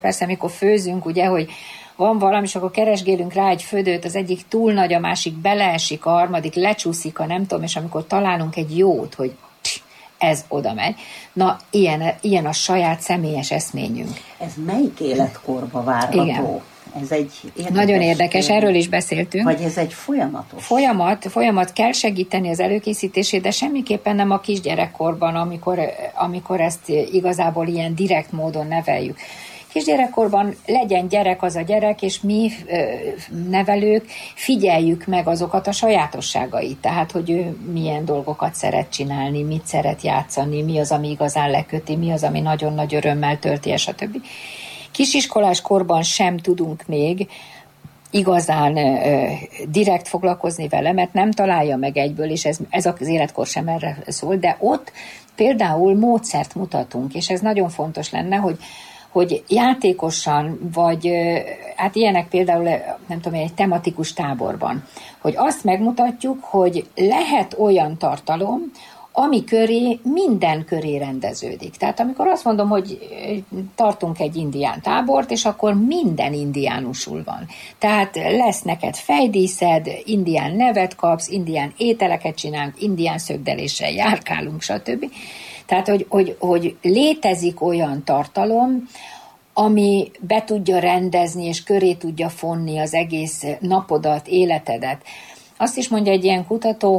Persze, amikor főzünk, ugye, hogy van valami, és akkor keresgélünk rá egy födőt, az egyik túl nagy, a másik beleesik, a harmadik lecsúszik, a nem tudom, és amikor találunk egy jót, hogy ez oda megy. Na, ilyen a saját személyes eszményünk. Ez melyik életkorba várható? Igen. Ez egy nagyon érdekes, erről is beszéltünk. Vagy ez egy folyamatos? Folyamat kell segíteni az előkészítését, de semmiképpen nem a kisgyerekkorban, amikor ezt igazából ilyen direkt módon neveljük. Kisgyerekkorban legyen gyerek az a gyerek, és mi nevelők figyeljük meg azokat a sajátosságait. Tehát, hogy ő milyen dolgokat szeret csinálni, mit szeret játszani, mi az, ami igazán leköti, mi az, ami nagyon nagy örömmel tölti, stb. Kisiskolás korban sem tudunk még igazán direkt foglalkozni vele, mert nem találja meg egyből, és ez az életkor sem erre szól, de ott például módszert mutatunk, és ez nagyon fontos lenne, hogy játékosan, vagy hát ilyenek például, nem tudom, egy tematikus táborban, hogy azt megmutatjuk, hogy lehet olyan tartalom, ami köré, minden köré rendeződik. Tehát amikor azt mondom, hogy tartunk egy indián tábort, és akkor minden indiánusul van. Tehát lesz neked fejdíszed, indián nevet kapsz, indián ételeket csinálunk, indián szögdeléssel járkálunk, stb. Tehát, hogy létezik olyan tartalom, ami be tudja rendezni, és köré tudja fonni az egész napodat, életedet. Azt is mondja egy ilyen kutató,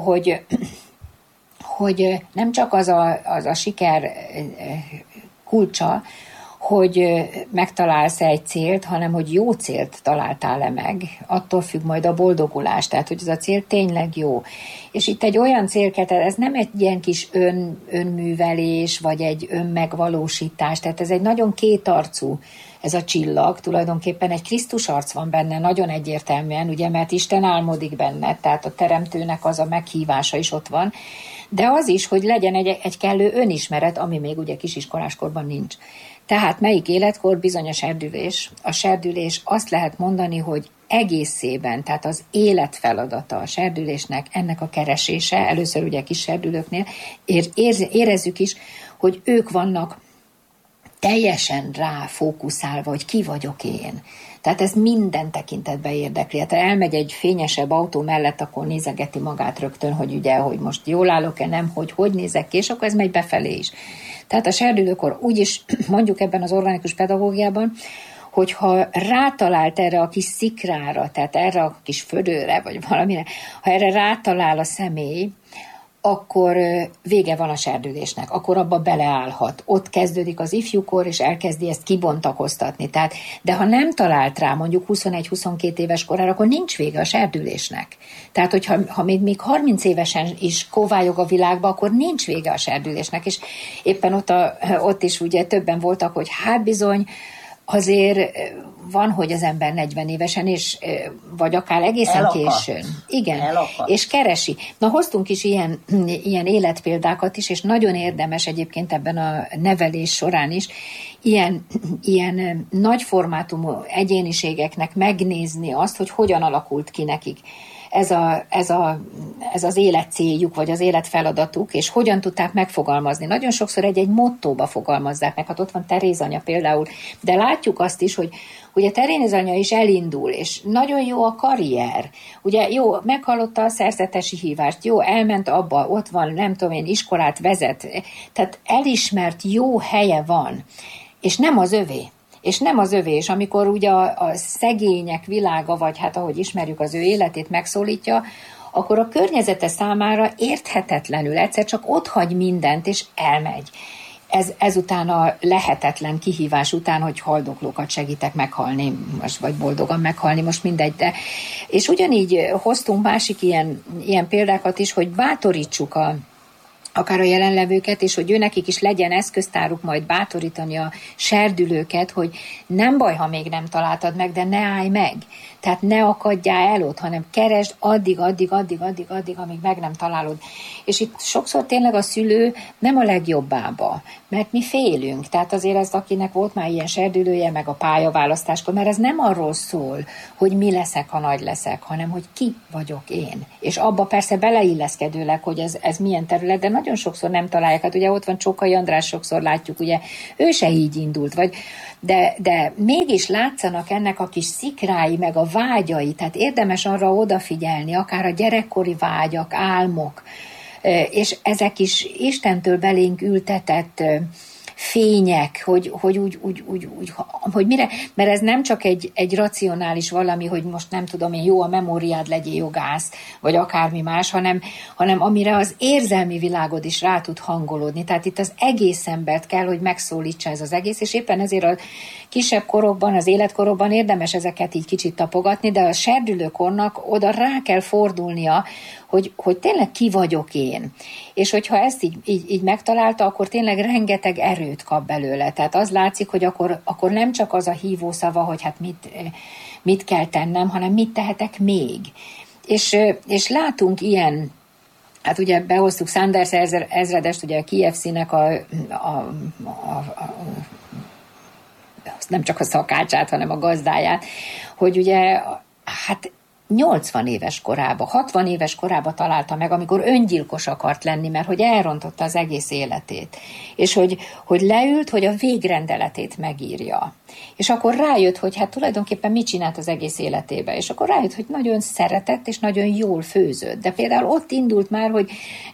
hogy nem csak az a siker kulcsa, hogy megtalálsz egy célt, hanem hogy jó célt találtál-e meg, attól függ majd a boldogulás, tehát hogy ez a cél tényleg jó. És itt egy olyan célket, ez nem egy ilyen kis önművelés, vagy egy önmegvalósítás, tehát ez egy nagyon kétarcú, ez a csillag, tulajdonképpen egy Krisztus arc van benne, nagyon egyértelműen, ugye, mert Isten álmodik benne, tehát a teremtőnek az a meghívása is ott van, de az is, hogy legyen egy kellő önismeret, ami még ugye kisiskoláskorban nincs. Tehát melyik életkor? Bizony a serdülés. A serdülés azt lehet mondani, hogy egészében, tehát az életfeladata a serdülésnek, ennek a keresése, először ugye kis serdülőknél, érezzük is, hogy ők vannak teljesen rá fókuszálva, hogy ki vagyok én. Tehát ez minden tekintetben érdekli. Hát elmegy egy fényesebb autó mellett, akkor nézegeti magát rögtön, hogy ugye, hogy most jól állok-e, nem, hogy nézek ki, és akkor ez megy befelé is. Tehát a serdülőkor úgyis mondjuk ebben az organikus pedagógiában, hogyha rátalált erre a kis szikrára, tehát erre a kis födőre, vagy valamire, ha erre rátalál a személy, akkor vége van a serdülésnek, akkor abba beleállhat. Ott kezdődik az ifjúkor, és elkezdi ezt kibontakoztatni. Tehát, de ha nem talált rá mondjuk 21-22 éves korára, akkor nincs vége a serdülésnek. Tehát, hogyha még 30 évesen is kovályog a világba, akkor nincs vége a serdülésnek. És éppen ott is ugye többen voltak, hogy hát bizony, azért van, hogy az ember 40 évesen, és, vagy akár egészen későn. Igen, és keresi. Na, hoztunk is ilyen életpéldákat is, és nagyon érdemes egyébként ebben a nevelés során is ilyen nagyformátumú egyéniségeknek megnézni azt, hogy hogyan alakult ki nekik ez az életcéljuk, vagy az életfeladatuk, és hogyan tudták megfogalmazni. Nagyon sokszor egy mottóba fogalmazzák meg, hát ott van Teréz anya például, de látjuk azt is, hogy ugye Teréz anya is elindul, és nagyon jó a karrier. Ugye jó, meghallotta a szerzetesi hívást, jó, elment abba, ott van, nem tudom én, iskolát vezet, tehát elismert jó helye van, és nem az övé. És amikor ugye a szegények világa, vagy hát ahogy ismerjük az ő életét megszólítja, akkor a környezete számára érthetetlenül egyszer csak otthagy mindent, és elmegy. Ezután a lehetetlen kihívás után, hogy haldoklókat segítek meghalni, most, vagy boldogan meghalni, most mindegy, de. És ugyanígy hoztunk másik ilyen példákat is, hogy bátorítsuk akár a jelenlevőket, és hogy őnekik is legyen eszköztáruk majd bátorítani a serdülőket, hogy nem baj, ha még nem találtad meg, de ne állj meg. Tehát ne akadjál el ott, hanem keresd addig, amíg meg nem találod. És itt sokszor tényleg a szülő nem a legjobbába, mert mi félünk. Tehát azért ez, akinek volt már ilyen serdülője, meg a pályaválasztáskor, mert ez nem arról szól, hogy mi leszek, ha nagy leszek, hanem hogy ki vagyok én. És abba persze beleilleszkedőleg, hogy ez milyen terület, de nagyon sokszor nem találják. Hát ugye ott van Csokai András, sokszor látjuk, ugye ő se így indult, de mégis látszanak ennek a kis szikrái, meg a vágyai, tehát érdemes arra odafigyelni, akár a gyerekkori vágyak, álmok, és ezek is Istentől belénk ültetett fények, hogy mire, mert ez nem csak egy racionális valami, hogy most nem tudom én, jó a memóriád, legyél jogász, vagy akármi más, hanem amire az érzelmi világod is rá tud hangolódni. Tehát itt az egész embert kell, hogy megszólítsa ez az egész, és éppen ezért a kisebb korokban, az életkorokban érdemes ezeket így kicsit tapogatni, de a serdülőkornak oda rá kell fordulnia, hogy tényleg ki vagyok én. És hogyha ezt így megtalálta, akkor tényleg rengeteg erőt kap belőle. Tehát az látszik, hogy akkor nem csak az a hívószava, hogy hát mit kell tennem, hanem mit tehetek még. És látunk ilyen, hát ugye behoztuk Sanders ezredest, ugye a KFC-nek nem csak a szakácsát, hanem a gazdáját, hogy ugye hát 80 éves korában, 60 éves korában találta meg, amikor öngyilkos akart lenni, mert hogy elrontotta az egész életét. És hogy leült, hogy a végrendeletét megírja. És akkor rájött, hogy hát tulajdonképpen mit csinált az egész életébe. És akkor rájött, hogy nagyon szeretett, és nagyon jól főzött. De például ott indult már, hogy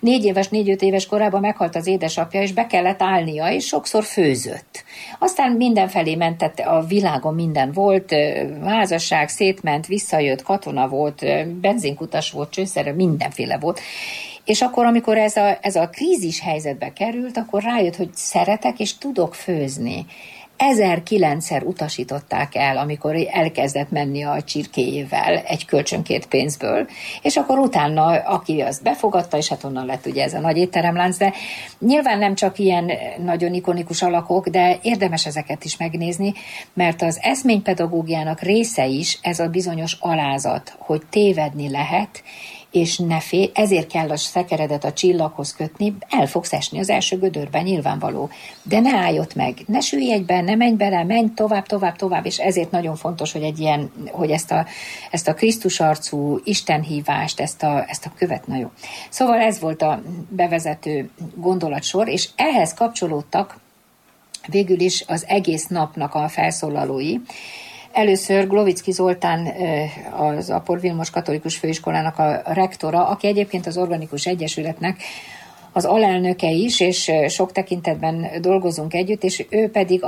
4-5 éves korában meghalt az édesapja, és be kellett állnia, és sokszor főzött. Aztán mindenfelé mentett, a világon minden volt, házasság, szétment, visszajött, katona volt, benzinkutas volt, csőszerre, mindenféle volt. És akkor, amikor ez a krízis helyzetbe került, akkor rájött, hogy szeretek és tudok főzni. 1009-szer utasították el, amikor elkezdett menni a csirkéjével egy kölcsönkért pénzből, és akkor utána, aki azt befogadta, és hát onnan lett ugye ez a nagy étteremlánc, de nyilván nem csak ilyen nagyon ikonikus alakok, de érdemes ezeket is megnézni, mert az eszménypedagógiának része is ez a bizonyos alázat, hogy tévedni lehet, és ne félj, ezért kell a szekeredet a csillaghoz kötni, el fogsz esni az első gödörben, nyilvánvaló. De ne állj ott meg, ne süllyedj egyben, ne menj bele, menj tovább, és ezért nagyon fontos, hogy hogy ezt a Krisztus arcú istenhívást, ezt a követ, na jó. Szóval ez volt a bevezető gondolatsor, és ehhez kapcsolódtak végül is az egész napnak a felszólalói. Először Glovicki Zoltán, az Apor Vilmos Katolikus Főiskolának a rektora, aki egyébként az Organikus Egyesületnek az alelnöke is, és sok tekintetben dolgozunk együtt, és ő pedig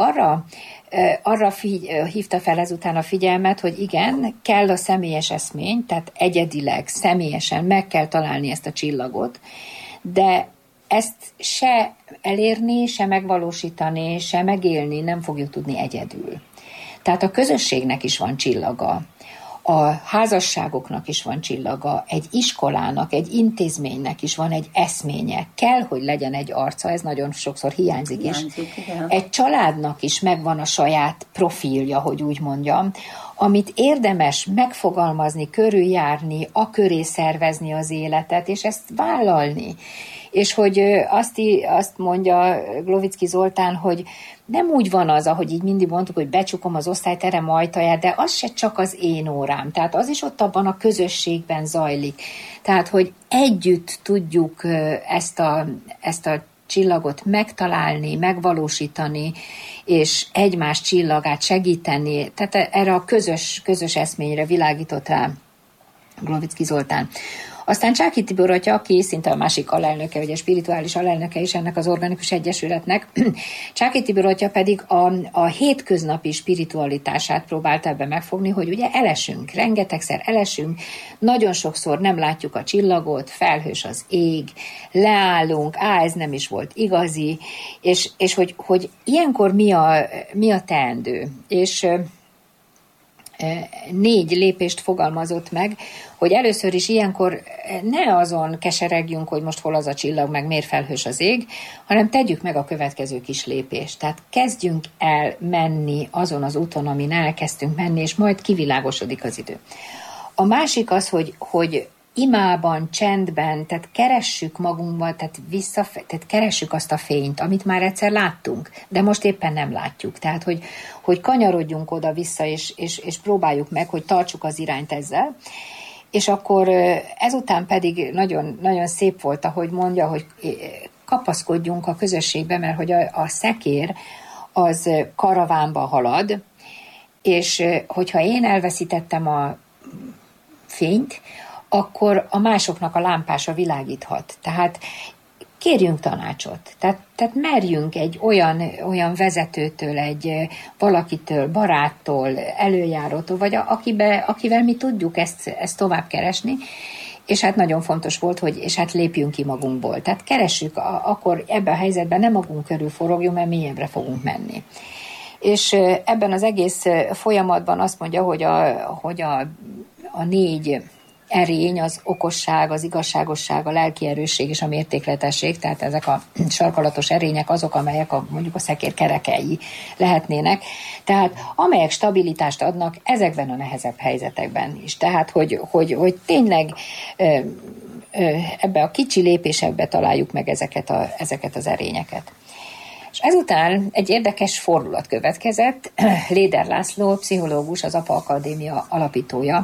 arra hívta fel ezután a figyelmet, hogy igen, kell a személyes eszmény, tehát egyedileg, személyesen meg kell találni ezt a csillagot, de ezt se elérni, se megvalósítani, se megélni nem fogjuk tudni egyedül. Tehát a közösségnek is van csillaga, a házasságoknak is van csillaga, egy iskolának, egy intézménynek is van egy eszménye. Kell, hogy legyen egy arca, ez nagyon sokszor hiányzik is. Egy családnak is megvan a saját profilja, hogy úgy mondjam, amit érdemes megfogalmazni, körüljárni, aköré szervezni az életet, és ezt vállalni. És hogy azt mondja Glovicki Zoltán, hogy nem úgy van az, ahogy így mindig mondtuk, hogy becsukom az osztályterem ajtaját, de az se csak az én órám. Tehát az is ott abban a közösségben zajlik. Tehát, hogy együtt tudjuk ezt a csillagot megtalálni, megvalósítani, és egymás csillagát segíteni. Tehát erre a közös eszményre világított rá Glovicki Zoltán. Aztán Csáky Tibor atya, aki szinte a másik alelnöke, ugye spirituális alelnöke is ennek az Organikus Egyesületnek, Csáky Tibor atya pedig a hétköznapi spiritualitását próbálta ebbe megfogni, hogy ugye elesünk, rengetegszer elesünk, nagyon sokszor nem látjuk a csillagot, felhős az ég, leállunk, ez nem is volt igazi, és hogy ilyenkor mi a teendő. És 4 lépést fogalmazott meg, hogy először is ilyenkor ne azon keseregjünk, hogy most hol az a csillag, meg miért felhős az ég, hanem tegyük meg a következő kis lépést. Tehát kezdjünk el menni azon az úton, amin elkezdtünk menni, és majd kivilágosodik az idő. A másik az, hogy imában, csendben, tehát keressük magunkban, tehát keressük azt a fényt, amit már egyszer láttunk, de most éppen nem látjuk. Tehát, hogy kanyarodjunk oda-vissza, és próbáljuk meg, hogy tartsuk az irányt ezzel. És akkor ezután pedig nagyon, nagyon szép volt, ahogy mondja, hogy kapaszkodjunk a közösségbe, mert hogy a szekér az karavánba halad, és hogyha én elveszítettem a fényt, akkor a másoknak a lámpása világíthat. Tehát kérjünk tanácsot. Tehát merjünk egy olyan vezetőtől, egy valakitől, baráttól, előjárótól, vagy akivel mi tudjuk ezt tovább keresni, és hát nagyon fontos volt, és hát lépjünk ki magunkból. Tehát keressük, akkor ebben a helyzetben nem magunk körül forogjunk, mert mélyebbre fogunk menni. És ebben az egész folyamatban azt mondja, hogy a 4 erény, az okosság, az igazságosság, a lelki erősség és a mértékletesség, tehát ezek a sarkalatos erények azok, amelyek mondjuk a szekér kerekei lehetnének, tehát amelyek stabilitást adnak ezekben a nehezebb helyzetekben is. Tehát, hogy tényleg ebbe a kicsi lépésekbe találjuk meg ezeket az erényeket. És ezután egy érdekes fordulat következett. Léder László, pszichológus, az APA Akadémia alapítója,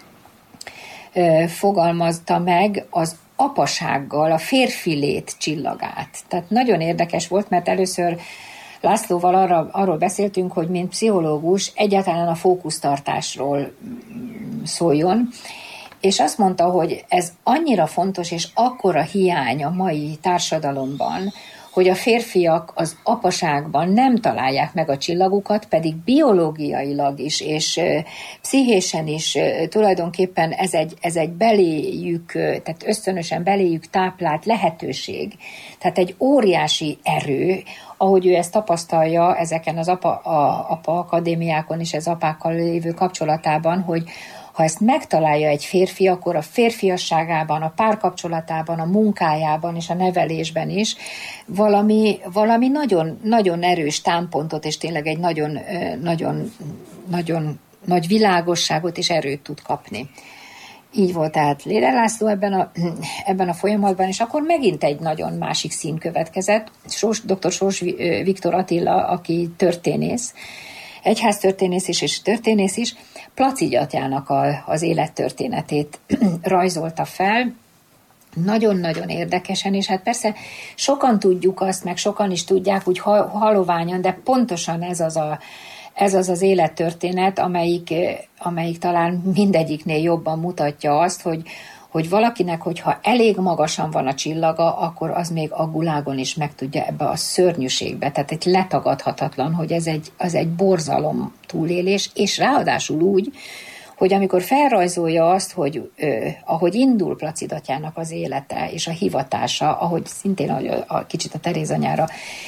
fogalmazta meg az apasággal a férfi lét csillagát. Tehát nagyon érdekes volt, mert először Lászlóval arról beszéltünk, hogy mint pszichológus egyáltalán a fókusztartásról szóljon, és azt mondta, hogy ez annyira fontos, és akkora hiány a mai társadalomban, hogy a férfiak az apaságban nem találják meg a csillagukat, pedig biológiailag is, és pszichésen is tulajdonképpen ez egy beléjük, tehát ösztönösen beléjük táplált lehetőség. Tehát egy óriási erő, ahogy ő ezt tapasztalja ezeken az apa akadémiákon és az apákkal lévő kapcsolatában, hogy ha ezt megtalálja egy férfi, akkor a férfiasságában, a párkapcsolatában, a munkájában és a nevelésben is valami nagyon, nagyon erős támpontot, és tényleg egy nagyon, nagyon, nagyon nagy világosságot és erőt tud kapni. Így volt tehát Léder László ebben a folyamatban, és akkor megint egy nagyon másik szín következett. Dr. Sós Viktor Attila, aki történész, egyháztörténész is és történész is, Placid atyának az élettörténetét rajzolta fel, nagyon-nagyon érdekesen, és hát persze sokan tudjuk azt, meg sokan is tudják úgy haloványan, de pontosan ez az élettörténet, amelyik talán mindegyiknél jobban mutatja azt, hogy valakinek, hogyha elég magasan van a csillaga, akkor az még a gulágon is meg tudja ebbe a szörnyűségbe. Tehát egy letagadhatatlan, hogy az egy borzalom túlélés, és ráadásul úgy, hogy amikor felrajzolja azt, hogy ahogy indul Placid atyának az élete és a hivatása, ahogy szintén kicsit a Teréz anyára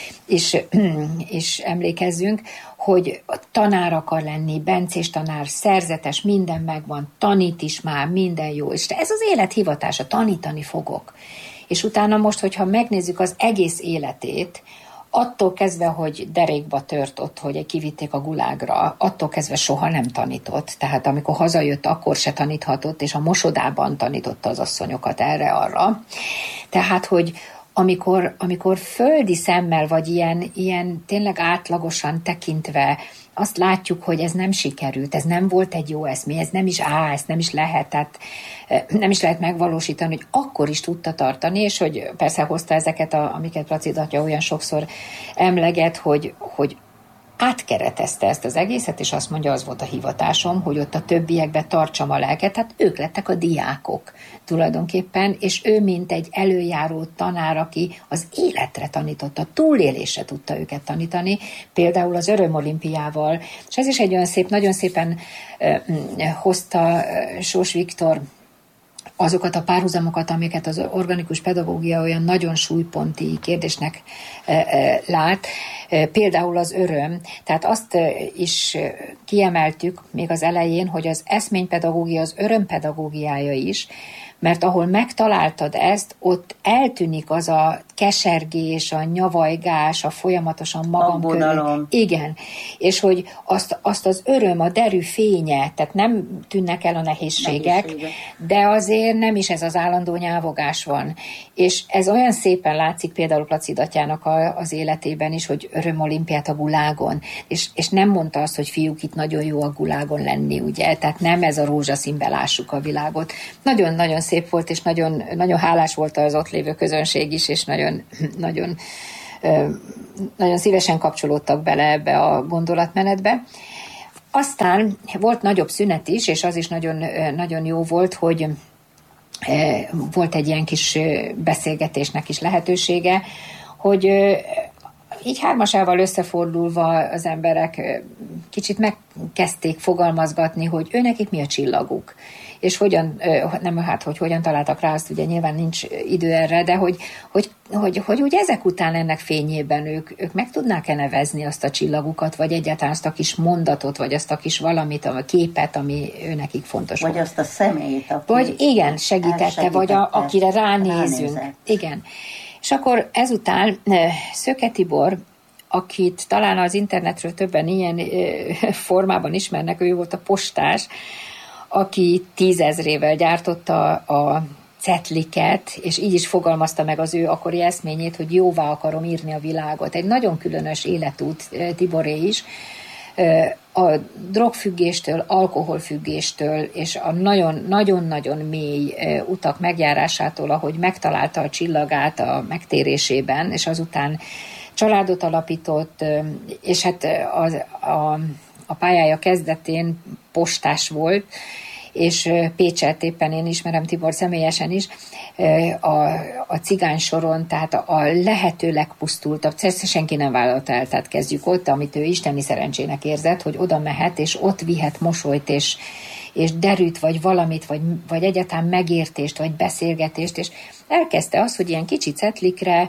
is emlékezzünk, hogy tanár akar lenni, bencés tanár, szerzetes, minden megvan, tanít is már, minden jó, és ez az élet hivatása, tanítani fogok. És utána most, hogyha megnézzük az egész életét, attól kezdve, hogy derékba tört ott, hogy kivitték a gulágra, attól kezdve soha nem tanított. Tehát amikor hazajött, akkor se taníthatott, és a mosodában tanította az asszonyokat erre-arra. Tehát, hogy amikor földi szemmel, vagy ilyen tényleg átlagosan tekintve azt látjuk, hogy ez nem sikerült, ez nem volt egy jó eszmény, ez nem is ezt nem is lehet, tehát nem is lehet megvalósítani, hogy akkor is tudta tartani, és hogy persze hozta ezeket, amiket Placid atya olyan sokszor emleget, hogy átkeretezte ezt az egészet, és azt mondja, az volt a hivatásom, hogy ott a többiekbe tartsam a lelket, tehát ők lettek a diákok tulajdonképpen, és ő mint egy előjáró tanár, aki az életre tanította, a túlélésre tudta őket tanítani, például az Örömolimpiával, és ez is egy olyan szép, nagyon szépen hozta Sós Viktor azokat a párhuzamokat, amiket az organikus pedagógia olyan nagyon súlyponti kérdésnek lát, például az öröm. Tehát azt is kiemeltük még az elején, hogy az eszménypedagógia az örömpedagógiája is, mert ahol megtaláltad ezt, ott eltűnik az a kesergés, a nyavajgás, a folyamatosan magam körül. Igen, és hogy azt az öröm, a derű fénye, tehát nem tűnnek el a nehézségek, de azért nem is ez az állandó nyávogás van. És ez olyan szépen látszik például Placid atyának az életében is, hogy örömolimpiát a gulágon, és nem mondta azt, hogy fiúk, itt itt nagyon jó a Gulágon lenni, ugye, tehát nem ez a rózsaszínbe lássuk a világot. Nagyon-nagyon szép volt, és nagyon, nagyon hálás volt az ott lévő közönség is, és nagyon, nagyon, nagyon szívesen kapcsolódtak bele ebbe a gondolatmenetbe. Aztán volt nagyobb szünet is, és az is nagyon, nagyon jó volt, hogy volt egy ilyen kis beszélgetésnek is lehetősége, hogy így hármasával összefordulva az emberek kicsit megkezdték fogalmazgatni, hogy őnekik mi a csillaguk, és hogyan, nem hát, hogy hogyan találtak rá, azt ugye nyilván nincs idő erre, de hogy úgy ezek után ennek fényében ők meg tudnák-e nevezni azt a csillagukat, vagy egyáltalán azt a kis mondatot, vagy azt a kis valamit, a képet, ami őnekik fontos. Vagy azt a személyt, aki vagy igen, segítette, vagy akire ránézünk. Igen. És akkor ezután Szöke Tibor, akit talán az internetről többen ilyen formában ismernek, ő volt a postás, aki 10 000-ével gyártotta a cetliket, és így is fogalmazta meg az ő akkori eszményét, hogy jóvá akarom írni a világot. Egy nagyon különös életút Tiboré is, a drogfüggéstől, alkoholfüggéstől, és a nagyon-nagyon mély utak megjárásától, ahogy megtalálta a csillagát a megtérésében, és azután családot alapított, és hát a pályája kezdetén postás volt, és Pécset éppen én ismerem Tibor személyesen is, a cigány soron, tehát a lehető legpusztultabb, senki nem vállalta el, tehát kezdjük ott, amit ő isteni szerencsének érzett, hogy oda mehet, és ott vihet mosolyt, és derűt, vagy valamit, vagy egyáltalán megértést, vagy beszélgetést, és elkezdte azt, hogy ilyen kicsi cetlikre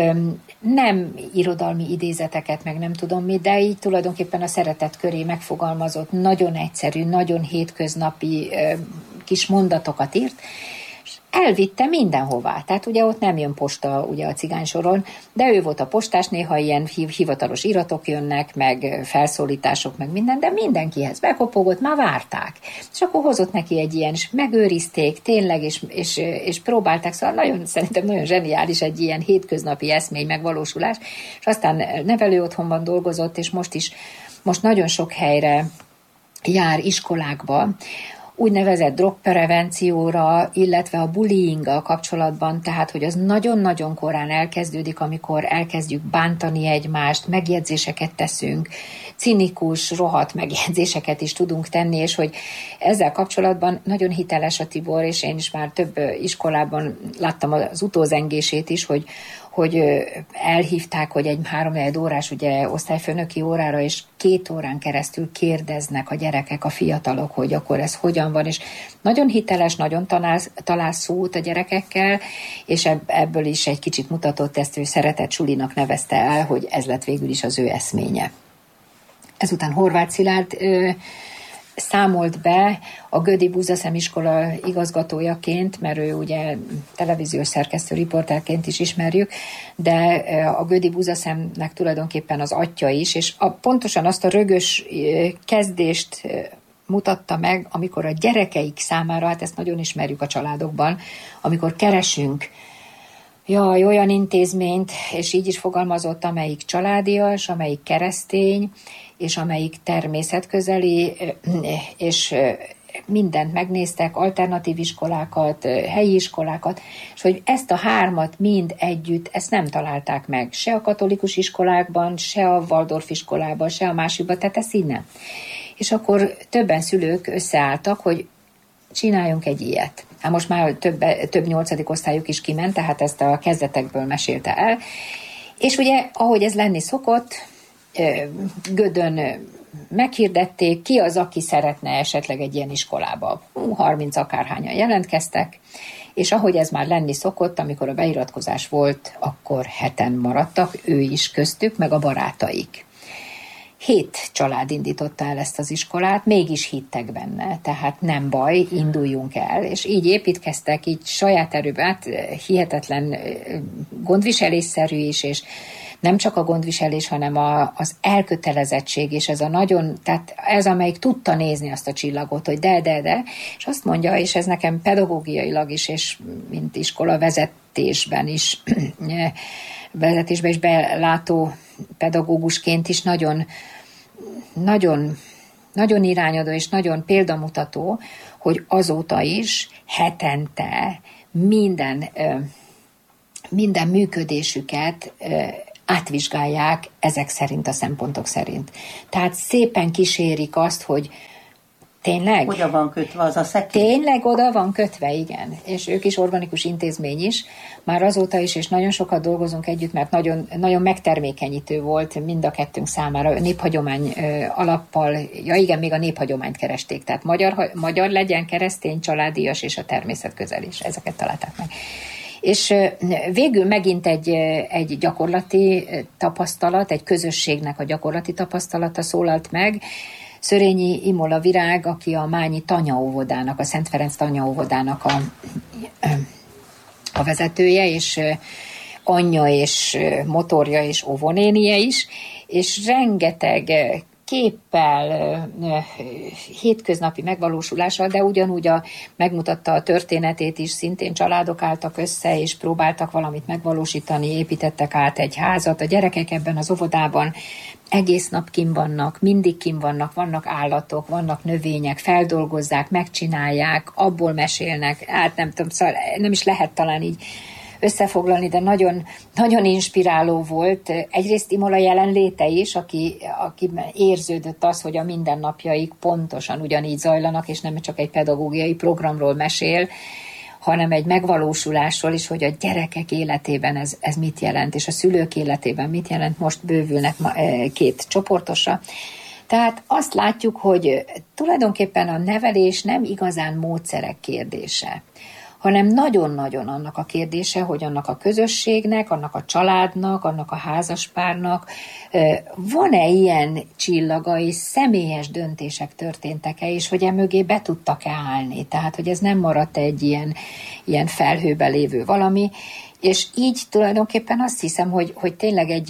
nem irodalmi idézeteket, meg nem tudom mi, de így tulajdonképpen a szeretet köré megfogalmazott, nagyon egyszerű, nagyon hétköznapi kis mondatokat írt, elvitte mindenhová. Tehát ugye ott nem jön posta ugye a cigány soron, de ő volt a postás, néha ilyen hivatalos iratok jönnek, meg felszólítások, meg minden, de mindenkihez bekopogott, már várták. És akkor hozott neki egy ilyen, és megőrizték tényleg, és próbálták, szóval szerintem nagyon zseniális egy ilyen hétköznapi eszmény megvalósulás, és aztán nevelőotthonban dolgozott, és most nagyon sok helyre jár iskolákba, úgynevezett drogprevencióra, illetve a bullyinggal kapcsolatban, tehát, hogy az nagyon-nagyon korán elkezdődik, amikor elkezdjük bántani egymást, megjegyzéseket teszünk, cinikus, rohadt megjegyzéseket is tudunk tenni, és hogy ezzel kapcsolatban nagyon hiteles a Tibor, és én is már több iskolában láttam az utózengését is, hogy elhívták, hogy egy 3-4 órás ugye, osztályfőnöki órára, és 2 órán keresztül kérdeznek a gyerekek, a fiatalok, hogy akkor ez hogyan van, és nagyon hiteles, nagyon talál szót a gyerekekkel, és ebből is egy kicsit mutatott, ezt ő szeretett sulinak nevezte el, hogy ez lett végül is az ő eszménye. Ezután Horváth Szilárd számolt be a Gödi Búzaszem iskola igazgatójaként, mert ő ugye televíziós szerkesztő riporterként is ismerjük, de a Gödi Búzaszemnek tulajdonképpen az atya is, és pontosan azt a rögös kezdést mutatta meg, amikor a gyerekeik számára, hát ezt nagyon ismerjük a családokban, amikor keresünk olyan intézményt, és így is fogalmazott, amelyik családias, amelyik keresztény, és amelyik természetközeli, és mindent megnéztek, alternatív iskolákat, helyi iskolákat, és hogy ezt a 3 mind együtt, ezt nem találták meg, se a katolikus iskolákban, se a Waldorf iskolában, se a másikban, tehát ezt így nem. És akkor többen szülők összeálltak, hogy csináljunk egy ilyet. Hát most már több 8. osztályuk is kiment, tehát ezt a kezdetekből mesélte el. És ugye, ahogy ez lenni szokott, Gödön meghirdették, ki az, aki szeretne esetleg egy ilyen iskolába. 30 akárhányan jelentkeztek, és ahogy ez már lenni szokott, amikor a beiratkozás volt, akkor 7 maradtak, ő is köztük, meg a barátaik. 7 család indította el ezt az iskolát, mégis hittek benne, tehát nem baj, induljunk el, és így építkeztek, így saját erőben, hihetetlen gondviselésszerű is, és nem csak a gondviselés, hanem az elkötelezettség, és ez a nagyon, tehát ez, amelyik tudta nézni azt a csillagot, hogy de, és azt mondja, és ez nekem pedagógiailag is, és mint iskola vezetésben is belátó pedagógusként is nagyon nagyon irányadó és nagyon példamutató, hogy azóta is hetente minden működésüket átvizsgálják ezek szerint, a szempontok szerint. Tehát szépen kísérik azt, hogy tényleg? Oda van kötve az a szekély? Tényleg oda van kötve, igen. És ők is organikus intézmény is, már azóta is, és nagyon sokat dolgozunk együtt, mert nagyon, nagyon megtermékenyítő volt mind a kettőnk számára, néphagyomány alappal, ja igen, még a néphagyományt keresték, tehát magyar legyen, keresztény, családias és a természet közel is, ezeket találták meg. És végül megint egy gyakorlati tapasztalat, egy közösségnek a gyakorlati tapasztalata szólalt meg. Szörényi Imola Virág, aki a Mányi tanyaóvodának, a Szent Ferenc tanyaóvodának a vezetője, és anyja és motorja és óvonénie is, és rengeteg képpel, hétköznapi megvalósulással, de ugyanúgy megmutatta a történetét is, szintén családok álltak össze, és próbáltak valamit megvalósítani, építettek át egy házat. A gyerekek ebben az óvodában egész nap kim vannak, mindig kim vannak állatok, vannak növények, feldolgozzák, megcsinálják, abból mesélnek, nem tudom, szóval nem is lehet talán így összefoglalni, de nagyon, nagyon inspiráló volt. Egyrészt Imola jelenléte is, aki érződött az, hogy a mindennapjaik pontosan ugyanígy zajlanak, és nem csak egy pedagógiai programról mesél, hanem egy megvalósulásról is, hogy a gyerekek életében ez mit jelent, és a szülők életében mit jelent. Most bővülnek 2 csoportosra. Tehát azt látjuk, hogy tulajdonképpen a nevelés nem igazán módszerek kérdése, hanem nagyon-nagyon annak a kérdése, hogy annak a közösségnek, annak a családnak, annak a házaspárnak van-e ilyen csillaga, és személyes döntések történtek-e, és hogy emögé be tudtak-e állni. Tehát, hogy ez nem maradt egy ilyen felhőbe lévő valami, és így tulajdonképpen azt hiszem, hogy tényleg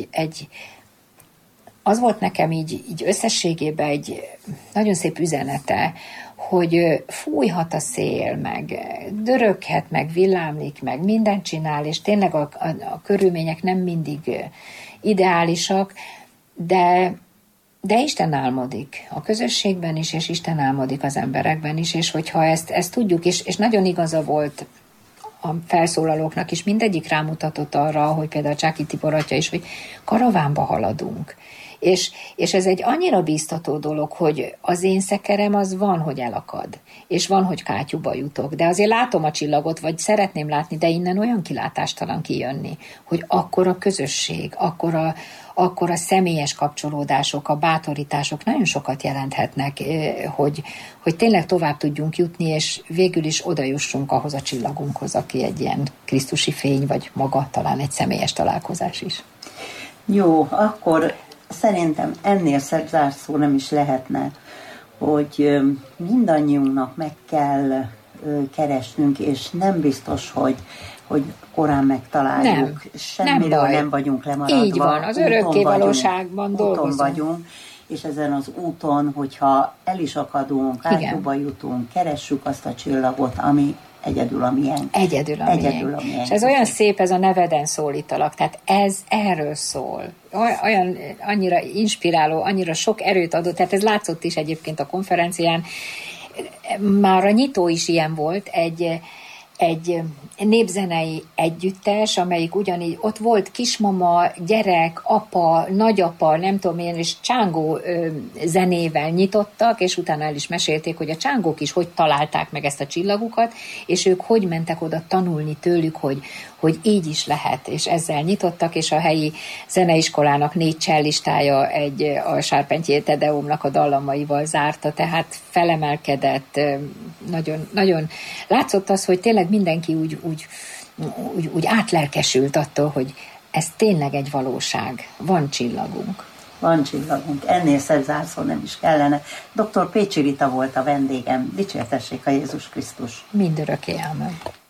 az volt nekem így összességében egy nagyon szép üzenete, hogy fújhat a szél, meg döröghet, meg villámlik, meg mindent csinál, és tényleg a körülmények nem mindig ideálisak, de Isten álmodik a közösségben is, és Isten álmodik az emberekben is, és hogyha ezt tudjuk, és nagyon igaza volt a felszólalóknak is, mindegyik rámutatott arra, hogy például Csáky Tibor atya is, hogy karavánba haladunk. És ez egy annyira bíztató dolog, hogy az én szekerem az van, hogy elakad, és van, hogy kátyúba jutok, de azért látom a csillagot, vagy szeretném látni, de innen olyan kilátástalan kijönni, hogy akkor a közösség, akkor a személyes kapcsolódások, a bátorítások nagyon sokat jelenthetnek, hogy tényleg tovább tudjunk jutni, és végül is oda jussunk ahhoz a csillagunkhoz, aki egy ilyen krisztusi fény, vagy maga talán egy személyes találkozás is. Jó, akkor szerintem ennél szebb zárszó nem is lehetne, hogy mindannyiunknak meg kell keresnünk, és nem biztos, hogy korán megtaláljuk. Semmiről nem vagyunk lemaradva. Így van, az örökké valóságban dolgozunk. Úton vagyunk, és ezen az úton, hogyha el is akadunk, átjúba jutunk, keressük azt a csillagot, ami egyedül a miénk. Egyedül a miénk. És ez olyan szép, ez a neveden szólítalak, tehát ez erről szól. Olyan annyira inspiráló, annyira sok erőt adott, tehát ez látszott is egyébként a konferencián. Már a nyitó is ilyen volt, egy népzenei együttes, amelyik ugyanígy, ott volt kismama, gyerek, apa, nagyapa, nem tudom én, és csángó zenével nyitottak, és utána el is mesélték, hogy a csángók is hogy találták meg ezt a csillagukat, és ők hogy mentek oda tanulni tőlük, hogy így is lehet, és ezzel nyitottak, és a helyi zeneiskolának 4 cellistája a Sárpentyé Tedeumnak a dallamaival zárta, tehát felemelkedett, nagyon, nagyon látszott az, hogy tényleg mindenki úgy átlelkesült attól, hogy ez tényleg egy valóság. Van csillagunk. Van csillagunk. Ennél szebb zárszó nem is kellene. Dr. Pécsi Rita volt a vendégem. Dicsértessék a Jézus Krisztus. Mindörökké, ámen.